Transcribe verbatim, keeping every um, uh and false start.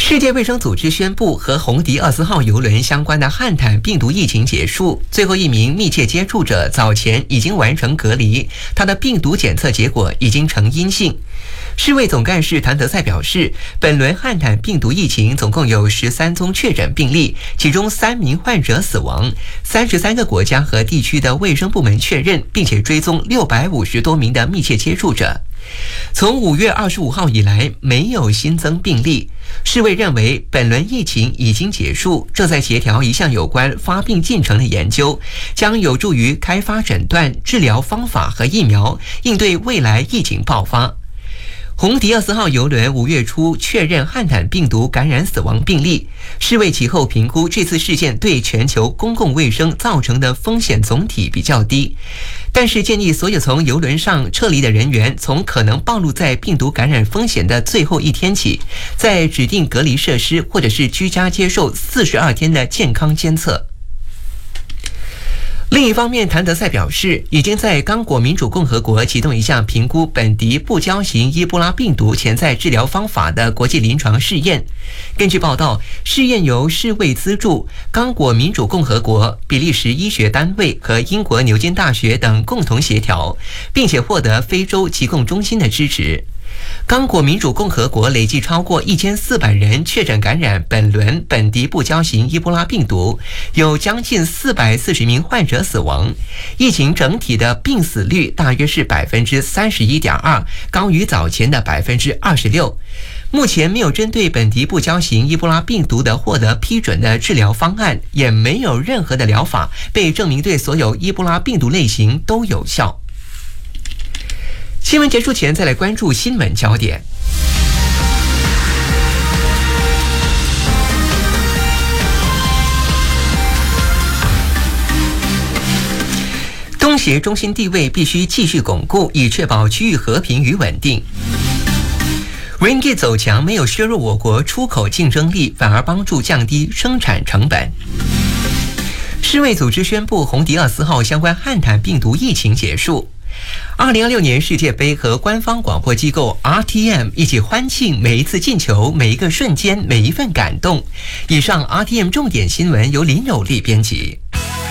世界卫生组织宣布，和红迪奥斯号邮轮相关的汉坦病毒疫情结束，最后一名密切接触者早前已经完成隔离，他的病毒检测结果已经呈阴性。世卫总干事谭德赛表示，本轮汉坦病毒疫情总共有十三宗确诊病例，其中三名患者死亡，三十三个国家和地区的卫生部门确认，并且追踪六百五十多名的密切接触者。从五月二十五号以来，没有新增病例。世卫认为本轮疫情已经结束，正在协调一项有关发病进程的研究，将有助于开发诊断、治疗方法和疫苗，应对未来疫情爆发。红迪奥斯号邮轮五月初确认汉坦病毒感染死亡病例，世卫其后评估这次事件对全球公共卫生造成的风险总体比较低，但是建议所有从邮轮上撤离的人员，从可能暴露在病毒感染风险的最后一天起，在指定隔离设施或者是居家接受四十二天的健康监测。另一方面，谭德赛表示，已经在刚果民主共和国启动一项评估本迪不交型伊波拉病毒潜在治疗方法的国际临床试验。根据报道，试验由世卫资助，刚果民主共和国、比利时医学单位和英国牛津大学等共同协调，并且获得非洲疾控中心的支持。刚果民主共和国累计超过一千四百人确诊感染本轮本迪不交型伊波拉病毒，有将近四百四十名患者死亡。疫情整体的病死率大约是 百分之三十一点二， 高于早前的 百分之二十六。目前没有针对本迪不交型伊波拉病毒的获得批准的治疗方案，也没有任何的疗法被证明对所有伊波拉病毒类型都有效。新闻结束前，再来关注新闻焦点。东协中心地位必须继续巩固，以确保区域和平与稳定。Ringgit 走强没有削弱我国出口竞争力，反而帮助降低生产成本。世卫组织宣布，红迪奥斯号相关汉坦病毒疫情结束。二零二六年世界杯和官方广播机构 R T M 一起欢庆每一次进球、每一个瞬间、每一份感动。以上 R T M 重点新闻由林有利编辑。